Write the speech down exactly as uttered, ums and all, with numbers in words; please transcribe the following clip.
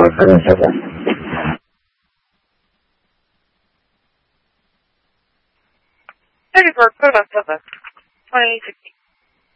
four seven seven. thirty-four, Code seven, twenty sixteen.